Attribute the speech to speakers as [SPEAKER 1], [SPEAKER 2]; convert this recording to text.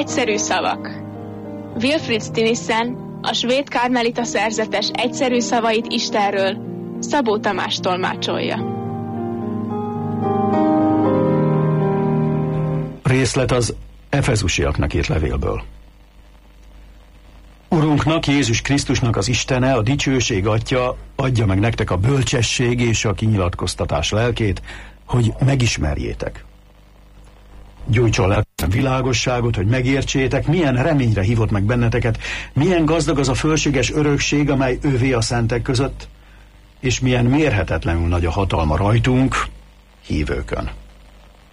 [SPEAKER 1] Egyszerű szavak. Wilfrid Stinissen, a svéd karmelita szerzetes egyszerű szavait Istenről Szabó Tamás tolmácsolja.
[SPEAKER 2] Részlet az Efezusiaknak írt levélből. Urunknak, Jézus Krisztusnak az Istene, a dicsőség Atya adja meg nektek a bölcsesség és a kinyilatkoztatás lelkét, hogy megismerjétek. Gyújtson lelkem világosságot, hogy megértsétek, milyen reményre hívott meg benneteket, milyen gazdag az a fölséges örökség, amely ővé a szentek között, és milyen mérhetetlenül nagy a hatalma rajtunk, hívőkön.